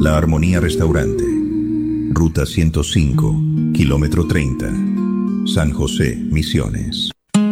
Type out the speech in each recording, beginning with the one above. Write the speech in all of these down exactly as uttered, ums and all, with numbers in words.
La Armonía Restaurante. Ruta ciento cinco, kilómetro treinta. San José, Misiones.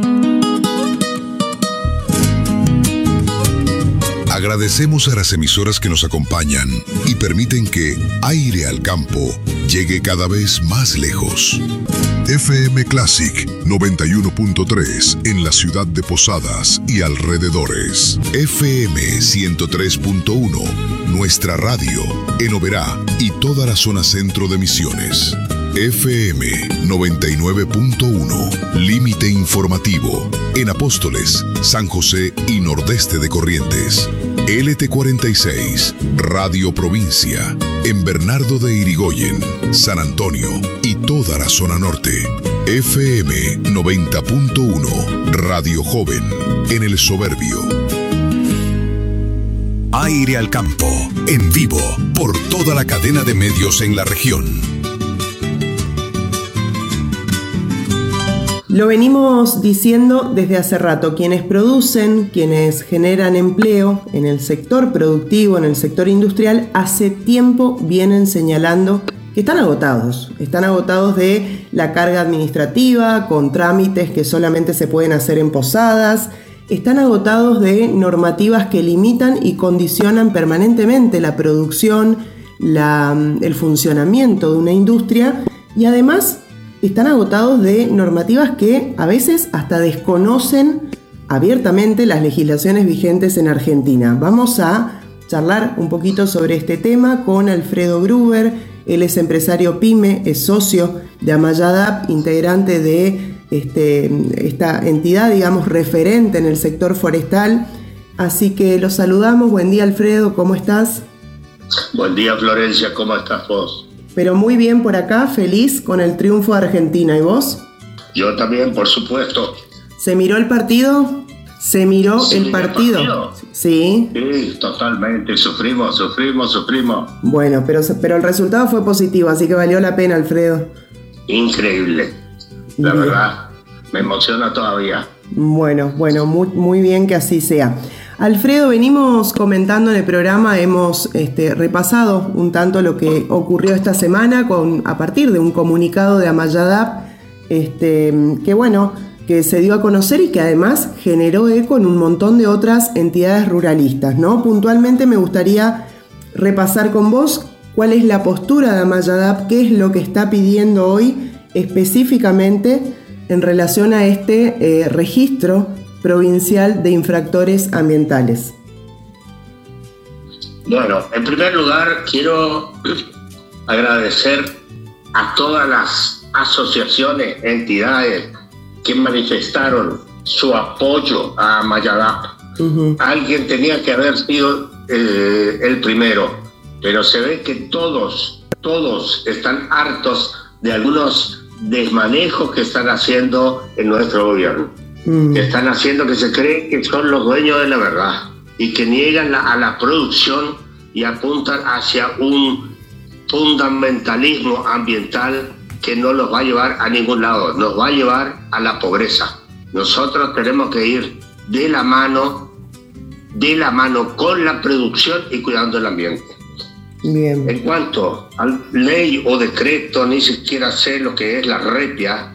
Agradecemos a las emisoras que nos acompañan y permiten que Aire al Campo llegue cada vez más lejos. F M Classic noventa y uno punto tres en la ciudad de Posadas y alrededores. F M ciento tres punto uno, nuestra radio, en Oberá y toda la zona centro de Misiones. F M noventa y nueve punto uno, límite informativo, en Apóstoles, San José y nordeste de Corrientes. L T cuarenta y seis, Radio Provincia, en Bernardo de Irigoyen, San Antonio y toda la zona norte. F M noventa punto uno, Radio Joven, en El Soberbio. Aire al Campo, en vivo, por toda la cadena de medios en la región. Lo venimos diciendo desde hace rato, quienes producen, quienes generan empleo en el sector productivo, en el sector industrial, hace tiempo vienen señalando que están agotados, están agotados de la carga administrativa, con trámites que solamente se pueden hacer en Posadas, están agotados de normativas que limitan y condicionan permanentemente la producción, la, el funcionamiento de una industria y además están agotados de normativas que a veces hasta desconocen abiertamente las legislaciones vigentes en Argentina. Vamos a charlar un poquito sobre este tema con Alfredo Gruber. Él es empresario pyme, es socio de Amayadap, integrante de este, esta entidad, digamos, referente en el sector forestal. Así que los saludamos. Buen día, Alfredo, ¿cómo estás? Buen día, Florencia, ¿cómo estás vos? Pero muy bien por acá, feliz con el triunfo de Argentina. ¿Y vos? Yo también, por supuesto. ¿Se miró el partido? ¿Se miró ¿Se el, partido? el partido? Sí. Sí, totalmente. Sufrimos, sufrimos, sufrimos. Bueno, pero, pero el resultado fue positivo, así que valió la pena, Alfredo. Increíble. La bien. verdad, me emociona todavía. Bueno, bueno, muy, muy bien que así sea. Alfredo, venimos comentando en el programa, hemos este, repasado un tanto lo que ocurrió esta semana con, a partir de un comunicado de Amayadap, este, que bueno, que se dio a conocer y que además generó eco en un montón de otras entidades ruralistas, ¿no? Puntualmente me gustaría repasar con vos cuál es la postura de Amayadap, qué es lo que está pidiendo hoy específicamente en relación a este eh, registro provincial de infractores ambientales. Bueno, en primer lugar quiero agradecer a todas las asociaciones, entidades que manifestaron su apoyo a Amayadap. Uh-huh. Alguien tenía que haber sido eh, el primero, pero se ve que todos, todos están hartos de algunos desmanejos que están haciendo en nuestro gobierno. Mm. Que están haciendo que se creen que son los dueños de la verdad y que niegan la, a la producción y apuntan hacia un fundamentalismo ambiental que no los va a llevar a ningún lado, nos va a llevar a la pobreza. Nosotros tenemos que ir de la mano, de la mano con la producción y cuidando el ambiente. Bien. En cuanto a ley o decreto, ni siquiera sé lo que es la repia.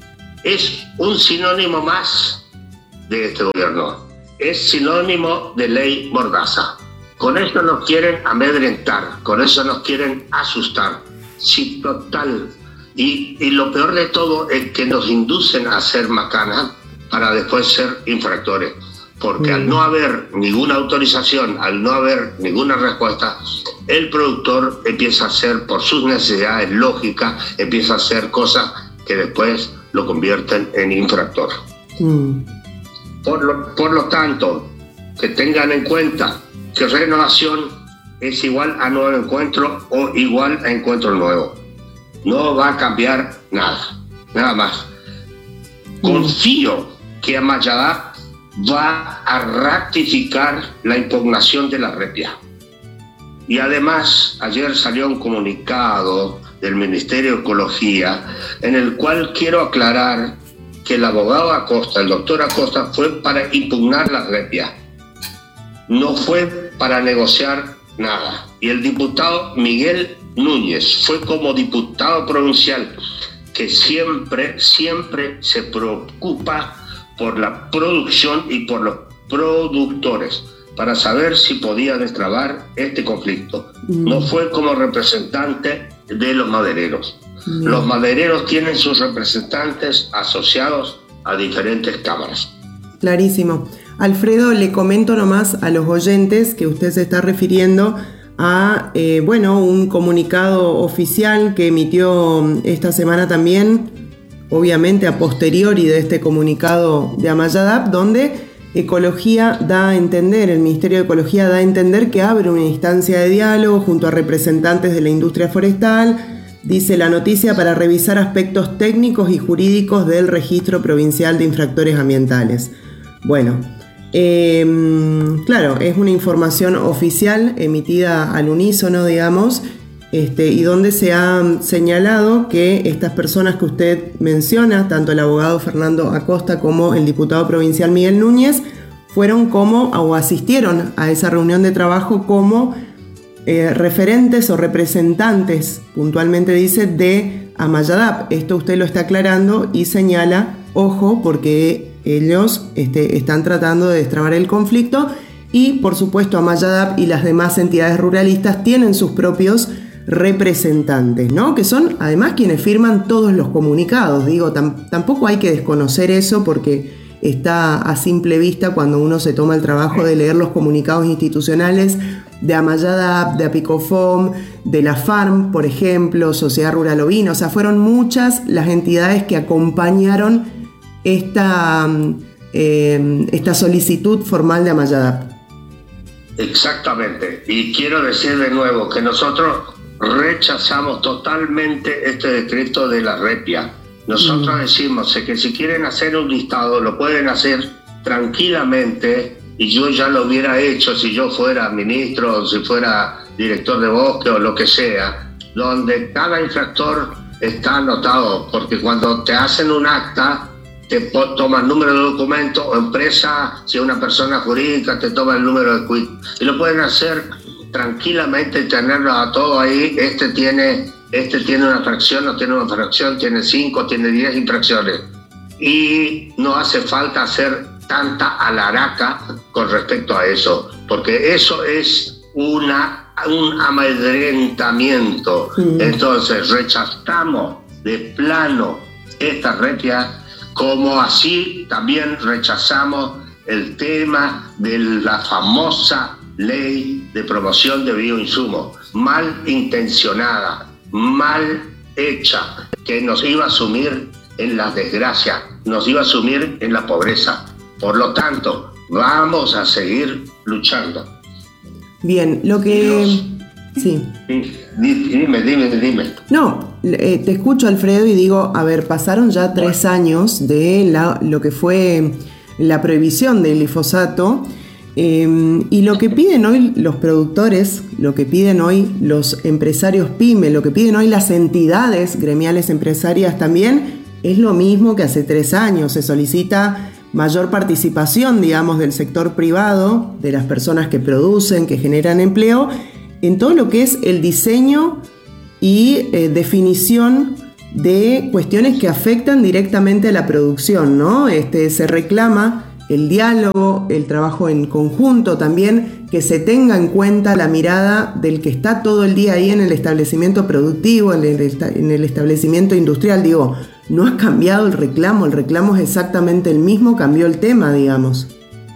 Es un sinónimo más de este gobierno. Es sinónimo de ley mordaza. Con eso nos quieren amedrentar, con eso nos quieren asustar. Sí, total. Y, y lo peor de todo es que nos inducen a hacer macanas para después ser infractores. Porque mm. al no haber ninguna autorización, al no haber ninguna respuesta, el productor empieza a hacer por sus necesidades lógicas, empieza a hacer cosas que después lo convierten en infractor. Mm. Por lo, por lo tanto, que tengan en cuenta que renovación es igual a nuevo encuentro o igual a encuentro nuevo. No va a cambiar nada, nada más. Mm. Confío que Amayadap va a ratificar la impugnación de la repia. Y además, ayer salió un comunicado del Ministerio de Ecología, en el cual quiero aclarar que el abogado Acosta, el doctor Acosta, fue para impugnar la repia. No fue para negociar nada. Y el diputado Miguel Núñez fue como diputado provincial, que siempre, siempre se preocupa por la producción y por los productores, para saber si podía destrabar este conflicto. Mm. No fue como representante de los madereros. Mm. Los madereros tienen sus representantes asociados a diferentes cámaras. Clarísimo. Alfredo, le comento nomás a los oyentes que usted se está refiriendo a eh, bueno, un comunicado oficial que emitió esta semana también, obviamente a posteriori de este comunicado de Amayadap, donde Ecología da a entender, el Ministerio de Ecología da a entender que abre una instancia de diálogo junto a representantes de la industria forestal, dice la noticia, para revisar aspectos técnicos y jurídicos del Registro Provincial de Infractores Ambientales. Bueno, eh, claro, es una información oficial emitida al unísono, digamos, este, y donde se ha señalado que estas personas que usted menciona, tanto el abogado Fernando Acosta como el diputado provincial Miguel Núñez, fueron como o asistieron a esa reunión de trabajo como eh, referentes o representantes, puntualmente dice, de Amayadap. Esto usted lo está aclarando y señala, ojo, porque ellos este, están tratando de destrabar el conflicto y, por supuesto, Amayadap y las demás entidades ruralistas tienen sus propios representantes, ¿no? Que son además quienes firman todos los comunicados. Digo, tam- tampoco hay que desconocer eso porque está a simple vista cuando uno se toma el trabajo de leer los comunicados institucionales de Amayadap, de Apicofom, de la FARM, por ejemplo, Sociedad Rural Ovina. O sea, fueron muchas las entidades que acompañaron esta, eh, esta solicitud formal de Amayadap. Exactamente. Y quiero decir de nuevo que nosotros rechazamos totalmente este decreto de la repia. Nosotros mm. decimos que si quieren hacer un listado lo pueden hacer tranquilamente, y yo ya lo hubiera hecho si yo fuera ministro, si fuera director de bosque o lo que sea, donde cada infractor está anotado, porque cuando te hacen un acta te toman número de documento, o empresa, si es una persona jurídica te toma el número de quit, y lo pueden hacer tranquilamente y tenerlo a todo ahí. Este tiene, este tiene una fracción, no tiene una fracción, tiene cinco, tiene diez infracciones, y no hace falta hacer tanta alaraca con respecto a eso, porque eso es una, un amedrentamiento. Mm. Entonces rechazamos de plano esta repia, como así también rechazamos el tema de la famosa ley de promoción de bioinsumos, mal intencionada, mal hecha, que nos iba a sumir en la desgracia, nos iba a sumir en la pobreza. Por lo tanto, vamos a seguir luchando. Bien, lo que... Los... Sí. Dime, dime, dime. No, eh, te escucho, Alfredo, y digo, a ver, pasaron ya tres años de la, lo que fue la prohibición del glifosato, eh, y lo que piden hoy los productores, lo que piden hoy los empresarios pyme, lo que piden hoy las entidades gremiales empresarias también, es lo mismo que hace tres años. Se solicita mayor participación, digamos, del sector privado, de las personas que producen, que generan empleo, en todo lo que es el diseño y eh, definición de cuestiones que afectan directamente a la producción, ¿no? Este, se reclama el diálogo, el trabajo en conjunto también, que se tenga en cuenta la mirada del que está todo el día ahí en el establecimiento productivo, en el, en el establecimiento industrial. Digo, no ha cambiado el reclamo, el reclamo es exactamente el mismo, cambió el tema, digamos.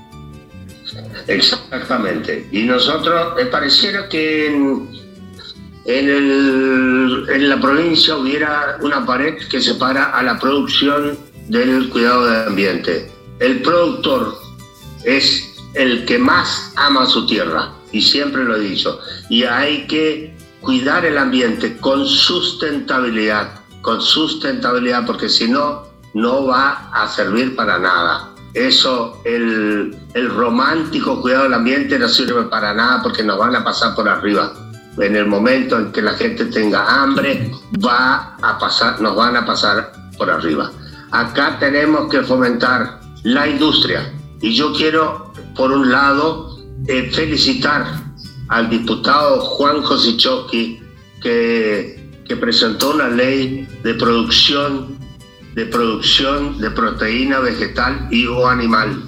Exactamente. Y nosotros, me pareciera que en, en, el, en la provincia hubiera una pared que separa a la producción del cuidado del ambiente. El productor es el que más ama su tierra, y siempre lo he dicho, y hay que cuidar el ambiente con sustentabilidad, con sustentabilidad, porque si no, no va a servir para nada. Eso, el, el romántico cuidado del ambiente no sirve para nada, porque nos van a pasar por arriba. En el momento en que la gente tenga hambre, va a pasar, nos van a pasar por arriba. Acá tenemos que fomentar la industria, y yo quiero, por un lado, eh, felicitar al diputado Juan Josichowski que, que presentó una ley de producción, de producción de proteína vegetal y o animal.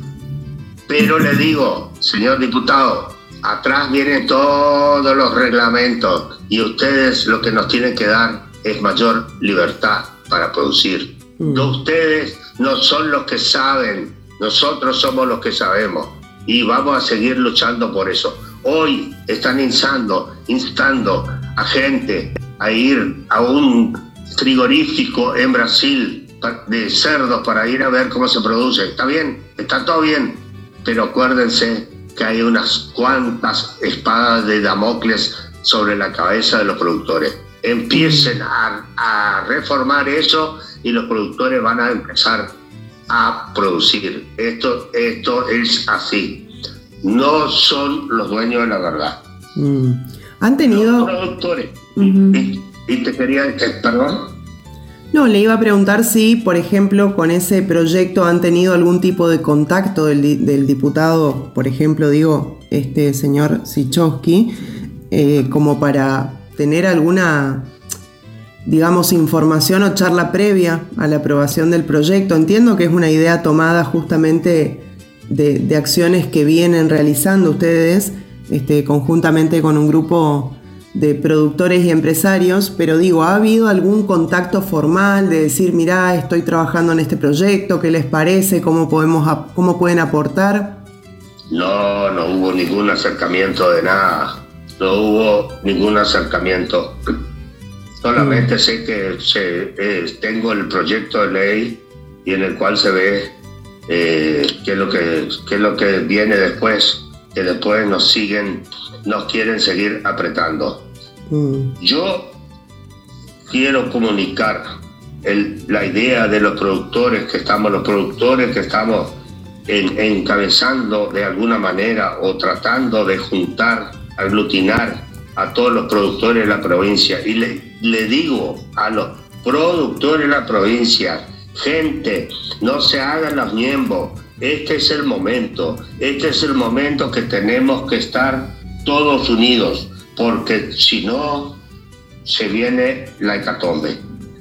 Pero le digo, señor diputado, atrás vienen todos los reglamentos y ustedes lo que nos tienen que dar es mayor libertad para producir. Mm. No, ustedes no son los que saben, nosotros somos los que sabemos y vamos a seguir luchando por eso. Hoy están instando, instando a gente a ir a un frigorífico en Brasil de cerdos para ir a ver cómo se produce. Está bien, está todo bien, pero acuérdense que hay unas cuantas espadas de Damocles sobre la cabeza de los productores. Empiecen a, a reformar eso y los productores van a empezar a producir. Esto, esto es así. No son los dueños de la verdad. Mm. ¿Han tenido...? Los productores. Uh-huh. y, y te quería decir, perdón. No, le iba a preguntar si, por ejemplo, con ese proyecto han tenido algún tipo de contacto del, del diputado, por ejemplo, digo, este señor Sichowski, eh, como para tener alguna, digamos, información o charla previa a la aprobación del proyecto. Entiendo que es una idea tomada justamente de, de acciones que vienen realizando ustedes este, conjuntamente con un grupo de productores y empresarios, pero digo, ¿ha habido algún contacto formal de decir, mirá, estoy trabajando en este proyecto, qué les parece, cómo podemos, cómo pueden aportar? No, no hubo ningún acercamiento de nada, no hubo ningún acercamiento. Solamente mm. sé que se, eh, tengo el proyecto de ley y en el cual se ve eh, qué es lo que, qué es lo que viene después, que después nos siguen, nos quieren seguir apretando. Mm. Yo quiero comunicar el, la idea de los productores que estamos, los productores que estamos en, encabezando de alguna manera o tratando de juntar, aglutinar a todos los productores de la provincia. Y le, le digo a los productores de la provincia, gente, no se hagan los miembros. Este es el momento, este es el momento que tenemos que estar todos unidos, porque si no, se viene la hecatombe.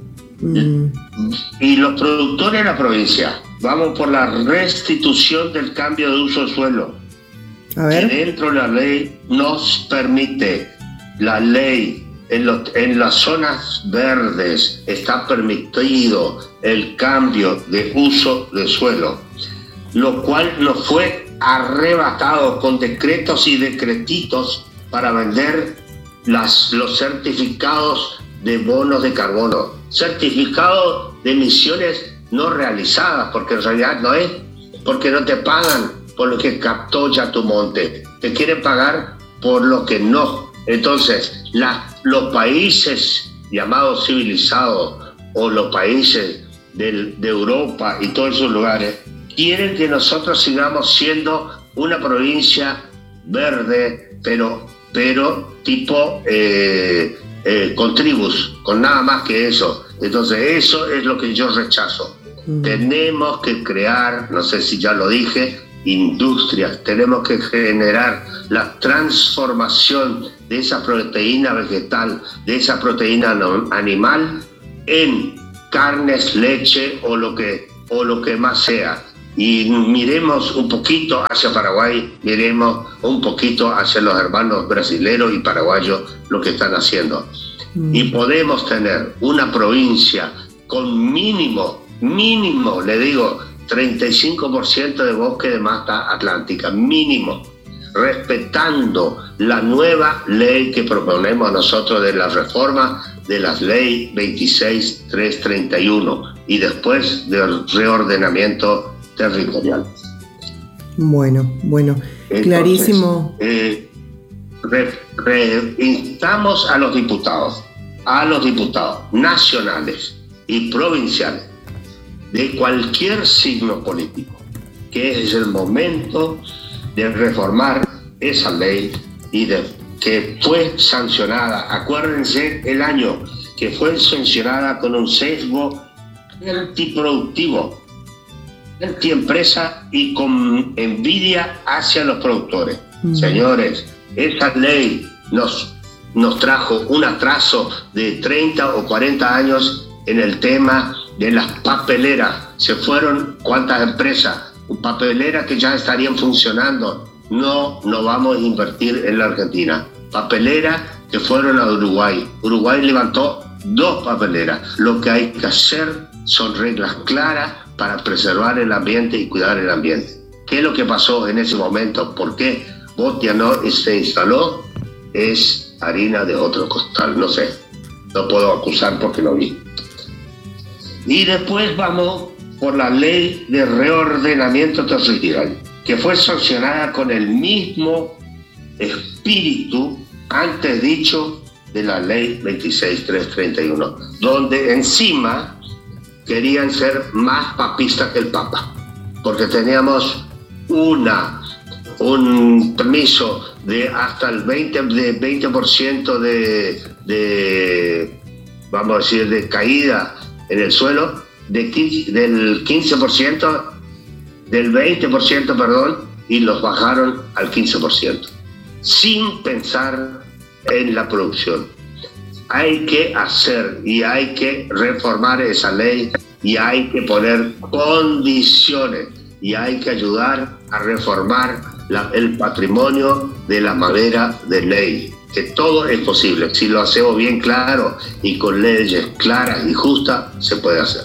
Mm. Y los productores de la provincia, vamos por la restitución del cambio de uso de suelo. A ver. Que dentro de la ley nos permite, la ley, en, los, en las zonas verdes está permitido el cambio de uso de suelo, lo cual nos fue arrebatado con decretos y decretitos para vender las, los certificados de bonos de carbono, certificados de emisiones no realizadas, porque en realidad no es, porque no te pagan por lo que captó ya tu monte, te quieren pagar por lo que no. Entonces, la, los países llamados civilizados o los países del, de Europa y todos esos lugares quieren que nosotros sigamos siendo una provincia verde, pero, pero tipo eh, eh, con tribus, con nada más que eso. Entonces eso es lo que yo rechazo. Mm. Tenemos que crear, no sé si ya lo dije, industrias, tenemos que generar la transformación de esa proteína vegetal, de esa proteína no, animal, en carnes, leche o lo que, o lo que más sea. Y miremos un poquito hacia Paraguay, miremos un poquito hacia los hermanos brasileros y paraguayos lo que están haciendo. Mm. Y podemos tener una provincia con mínimo, mínimo, le digo, treinta y cinco por ciento de bosque de mata atlántica, mínimo, respetando la nueva ley que proponemos nosotros de la reforma de las leyes veintiséis mil trescientos treinta y uno y después del reordenamiento territorial. Bueno, bueno, entonces, clarísimo. Eh, re, re, instamos a los diputados, a los diputados nacionales y provinciales de cualquier signo político, que es el momento de reformar esa ley y de que fue sancionada. Acuérdense el año que fue sancionada con un sesgo antiproductivo, antiempresa y con envidia hacia los productores. Mm. Señores, Esa ley nos, nos trajo un atraso de treinta o cuarenta años en el tema de las papeleras. Se fueron cuántas empresas, papeleras que ya estarían funcionando. No, no vamos a invertir en la Argentina. Papeleras que fueron a Uruguay. Uruguay levantó dos papeleras. Lo que hay que hacer son reglas claras para preservar el ambiente y cuidar el ambiente. ¿Qué es lo que pasó en ese momento? ¿Por qué Botia no se instaló? Es harina de otro costal, no sé. No puedo acusar porque no vi. Y después vamos por la ley de reordenamiento territorial, que fue sancionada con el mismo espíritu antes dicho de la ley veintiséis mil trescientos treinta y uno, donde encima querían ser más papistas que el Papa, porque teníamos una, un permiso de hasta el veinte por ciento de, de, vamos a decir, de caída en el suelo, de quince, del quince por ciento, del veinte por ciento, perdón, y los bajaron al quince por ciento, sin pensar en la producción. Hay que hacer y hay que reformar esa ley y hay que poner condiciones y hay que ayudar a reformar la, el patrimonio de la madera de ley, que todo es posible. Si lo hacemos bien claro y con leyes claras y justas, se puede hacer.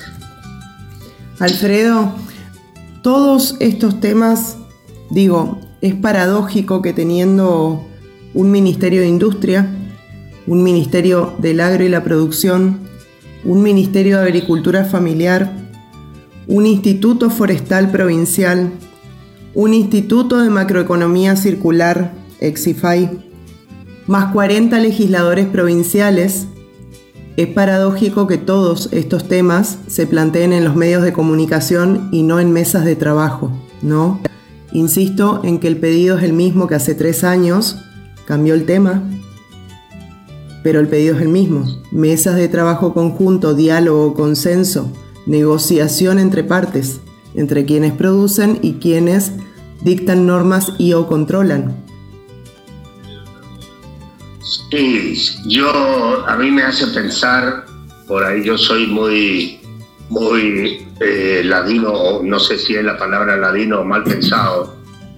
Alfredo, todos estos temas, digo, es paradójico que teniendo un Ministerio de Industria, un Ministerio del Agro y la Producción, un Ministerio de Agricultura Familiar, un Instituto Forestal Provincial, un Instituto de Macroeconomía Circular, Exifai, más cuarenta legisladores provinciales, es paradójico que todos estos temas se planteen en los medios de comunicación y no en mesas de trabajo, ¿no? Insisto en que el pedido es el mismo que hace tres años, cambió el tema, pero el pedido es el mismo. Mesas de trabajo conjunto, diálogo, consenso, negociación entre partes, entre quienes producen y quienes dictan normas y o controlan. Sí, yo, a mí me hace pensar, por ahí yo soy muy, muy eh, ladino, no sé si es la palabra ladino o mal pensado.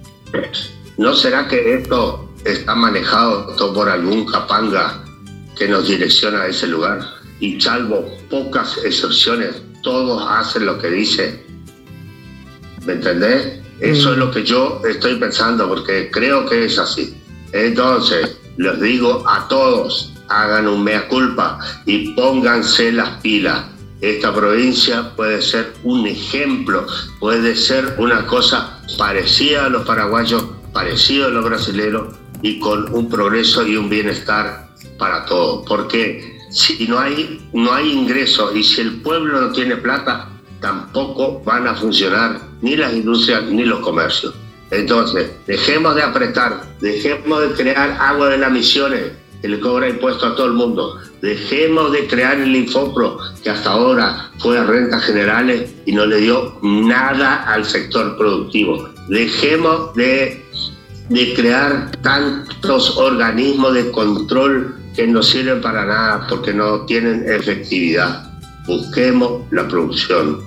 ¿No será que esto está manejado todo por algún capanga que nos direcciona a ese lugar? Y salvo pocas excepciones, todos hacen lo que dice. ¿Me entendés? Eso es lo que yo estoy pensando, porque creo que es así. Entonces, les digo a todos, hagan un mea culpa y pónganse las pilas. Esta provincia puede ser un ejemplo, puede ser una cosa parecida a los paraguayos, parecida a los brasileños y con un progreso y un bienestar para todos. Porque si no hay, no hay ingresos y si el pueblo no tiene plata, tampoco van a funcionar ni las industrias ni los comercios. Entonces, dejemos de apretar, dejemos de crear agua de las Misiones, que le cobra impuestos a todo el mundo. Dejemos de crear el Infopro, que hasta ahora fue a rentas generales y no le dio nada al sector productivo. Dejemos de, de crear tantos organismos de control que no sirven para nada porque no tienen efectividad. Busquemos la producción.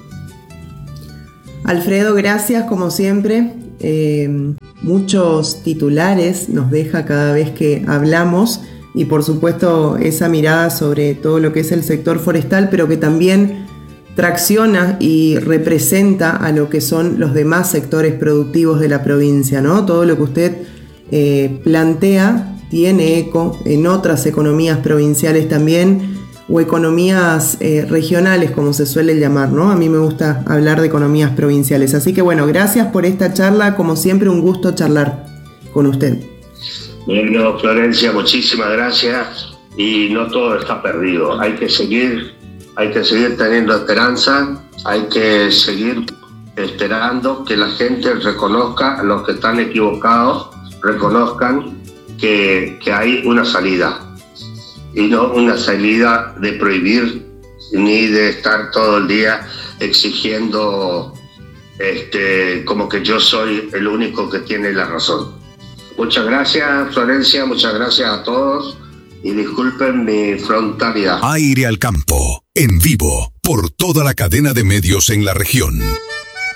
Alfredo, gracias como siempre. Eh, muchos titulares nos deja cada vez que hablamos y por supuesto esa mirada sobre todo lo que es el sector forestal, pero que también tracciona y representa a lo que son los demás sectores productivos de la provincia, ¿no? Todo lo que usted eh, plantea tiene eco en otras economías provinciales también, o economías eh, regionales, como se suele llamar, ¿no? A mí me gusta hablar de economías provinciales. Así que bueno, gracias por esta charla. Como siempre, un gusto charlar con usted. Bueno, Florencia, muchísimas gracias. Y no todo está perdido. Hay que seguir, hay que seguir teniendo esperanza. Hay que seguir esperando que la gente reconozca a los que están equivocados, reconozcan que, que hay una salida. Y no una salida de prohibir ni de estar todo el día exigiendo este, como que yo soy el único que tiene la razón. Muchas gracias, Florencia, muchas gracias a todos y disculpen mi frontalidad. Aire al campo, en vivo, por toda la cadena de medios en la región.